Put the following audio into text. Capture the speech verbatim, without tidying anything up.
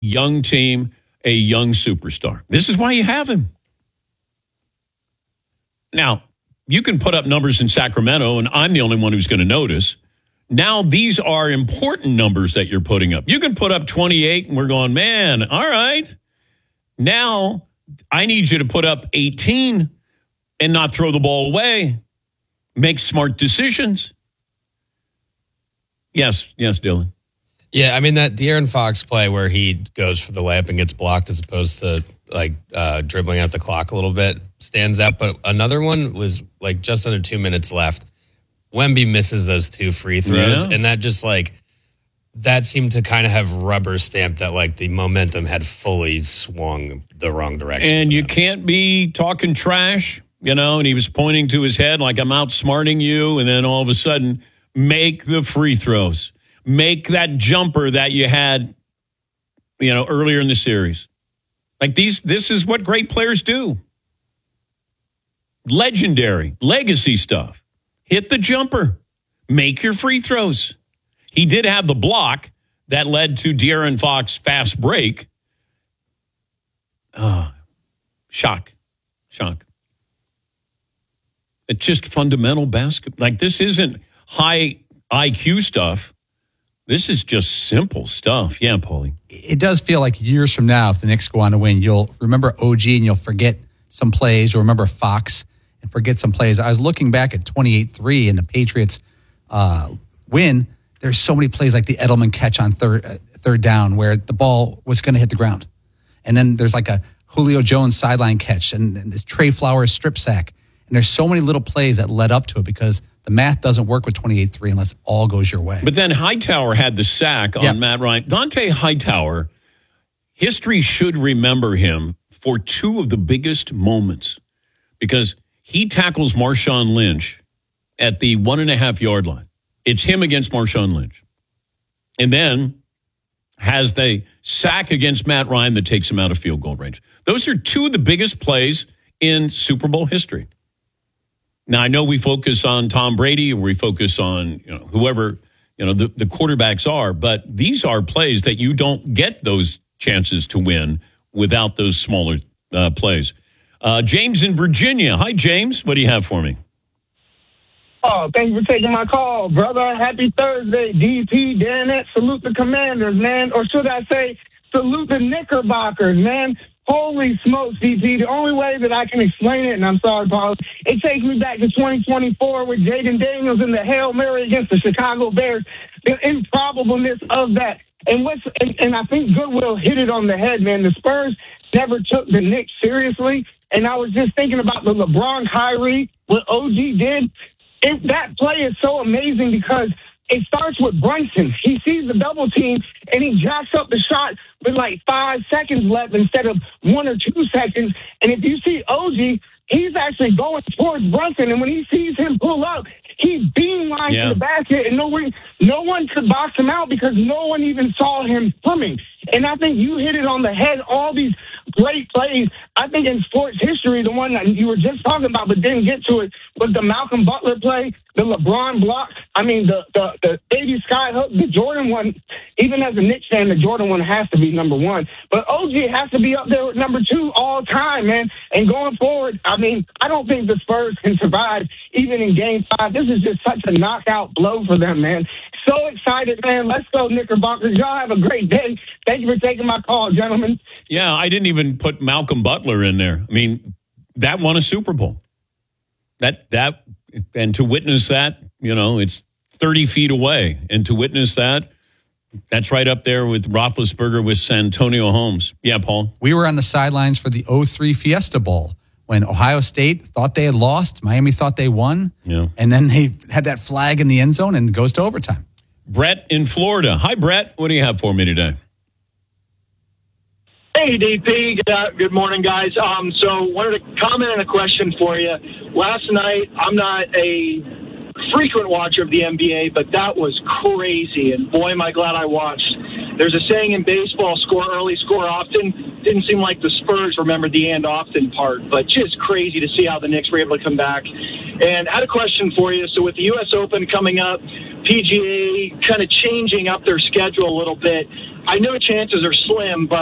young team, a young superstar. This is why you have him. Now, you can put up numbers in Sacramento, and I'm the only one who's going to notice. Now, these are important numbers that you're putting up. You can put up twenty-eight, and we're going, man, all right. Now, I need you to put up eighteen and not throw the ball away. Make smart decisions. Yes, yes, Dylan. Yeah, I mean, that De'Aaron Fox play where he goes for the layup and gets blocked as opposed to, like, uh, dribbling out the clock a little bit stands out. But another one was, like, just under two minutes left. Wemby misses those two free throws, yeah. and that just, like, that seemed to kind of have rubber stamped that, like, the momentum had fully swung the wrong direction. And you can't be talking trash, you know, and he was pointing to his head like, I'm outsmarting you, and then all of a sudden, make the free throws. Make that jumper that you had, you know, earlier in the series. Like these, this is what great players do. Legendary, legacy stuff. Hit the jumper. Make your free throws. He did have the block that led to De'Aaron Fox fast break. Oh, shock. Shock. It's just fundamental basketball. Like this isn't high I Q stuff. This is just simple stuff. Yeah, Paulie. It does feel like years from now, if the Knicks go on to win, you'll remember O G and you'll forget some plays. You'll remember Fox and forget some plays. I was looking back at twenty-eight three and the Patriots uh, win. There's so many plays like the Edelman catch on third uh, third down where the ball was going to hit the ground. And then there's like a Julio Jones sideline catch and, and this Trey Flowers strip sack. And there's so many little plays that led up to it because the math doesn't work with twenty-eight three unless all goes your way. But then Hightower had the sack on yep. Matt Ryan. Dante Hightower, history should remember him for two of the biggest moments because he tackles Marshawn Lynch at the one and a half yard line. It's him against Marshawn Lynch. And then has the sack against Matt Ryan that takes him out of field goal range. Those are two of the biggest plays in Super Bowl history. Now, I know we focus on Tom Brady or we focus on you know, whoever you know the, the quarterbacks are, but these are plays that you don't get those chances to win without those smaller uh, plays. Uh, James in Virginia. Hi, James. What do you have for me? Oh, thank you for taking my call, brother. Happy Thursday. D P, Danette, salute the Commanders, man. Or should I say, salute the Knickerbockers, man. Holy smokes, D P. The only way that I can explain it, and I'm sorry, Paul, it takes me back to twenty twenty-four with Jaden Daniels in the Hail Mary against the Chicago Bears. The improbableness of that. And what's and, and I think Goodwill hit it on the head, man. The Spurs never took the Knicks seriously. And I was just thinking about the LeBron Kyrie, what O G did. It, that play is so amazing because it starts with Brunson. He sees the double team, and he jacks up the shot with like five seconds left instead of one or two seconds. And if you see O G, he's actually going towards Brunson. And when he sees him pull up, he beamlines yeah. to the basket, and no one, no one could box him out because no one even saw him coming. And I think you hit it on the head, all these great plays. I think in sports history, the one that you were just talking about but didn't get to it was the Malcolm Butler play, the LeBron block. I mean, the the, the baby sky hook, the Jordan one. Even as a Knicks fan, the Jordan one has to be number one. But O G has to be up there with number two all time, man. And going forward, I mean, I don't think the Spurs can survive even in Game Five. This is just such a knockout blow for them, man. So excited, man. Let's go, Knickerbockers. Y'all have a great day. Thank you for taking my call, gentlemen. Yeah, I didn't even put Malcolm Butler in there. I mean, that won a Super Bowl. That that and to witness that, you know, it's thirty feet away. And to witness that, that's right up there with Roethlisberger with Santonio Holmes. Yeah, Paul? We were on the sidelines for the oh three Fiesta Bowl when Ohio State thought they had lost. Miami thought they won. Yeah. And then they had that flag in the end zone and it goes to overtime. Brett in Florida. Hi, Brett. What do you have for me today? Hey, D P. Good, uh, good morning, guys. Um, so wanted to comment and a question for you. Last night, I'm not a frequent watcher of the N B A, but that was crazy, and boy, am I glad I watched. There's a saying in baseball, score early, score often. Didn't seem like the Spurs remembered the and often part, but just crazy to see how the Knicks were able to come back. And I had a question for you. So with the U S Open coming up, P G A kind of changing up their schedule a little bit, I know chances are slim, but